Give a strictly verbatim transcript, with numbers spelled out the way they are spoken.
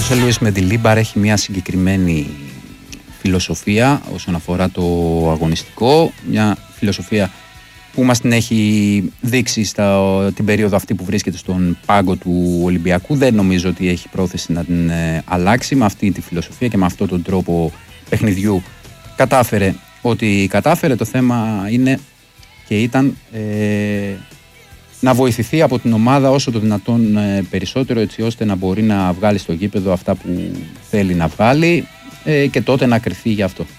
Χωσέ Λουίς Μεντιλίμπαρ έχει μια συγκεκριμένη φιλοσοφία όσον αφορά το αγωνιστικό, μια φιλοσοφία που μας την έχει δείξει στα, την περίοδο αυτή που βρίσκεται στον πάγκο του Ολυμπιακού. Δεν νομίζω ότι έχει πρόθεση να την ε, αλλάξει. Με αυτή τη φιλοσοφία και με αυτόν τον τρόπο παιχνιδιού κατάφερε ότι κατάφερε. Το θέμα είναι και ήταν ε, να βοηθηθεί από την ομάδα όσο το δυνατόν ε, περισσότερο, έτσι ώστε να μπορεί να βγάλει στο γήπεδο αυτά που θέλει να βγάλει ε, και τότε να κριθεί γι' αυτό.